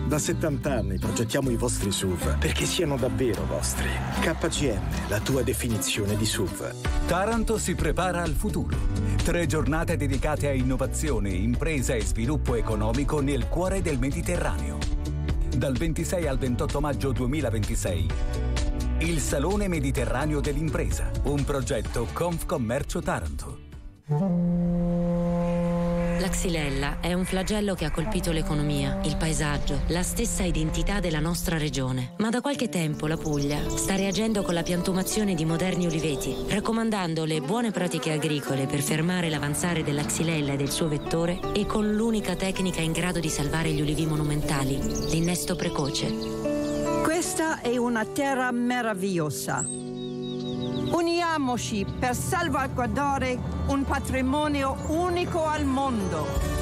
Da 70 anni progettiamo i vostri SUV perché siano davvero vostri. KGM, la tua definizione di SUV. Taranto si prepara al futuro. 3 giornate dedicate a innovazione, impresa e sviluppo economico nel cuore del Mediterraneo. Dal 26 al 28 maggio 2026. Il Salone Mediterraneo dell'Impresa, un progetto Confcommercio Taranto. La xylella è un flagello che ha colpito l'economia, il paesaggio, la stessa identità della nostra regione. Ma da qualche tempo la Puglia sta reagendo con la piantumazione di moderni uliveti, raccomandando le buone pratiche agricole per fermare l'avanzare della xylella e del suo vettore e con l'unica tecnica in grado di salvare gli ulivi monumentali, l'innesto precoce. Questa è una terra meravigliosa. Uniamoci per salvaguardare un patrimonio unico al mondo.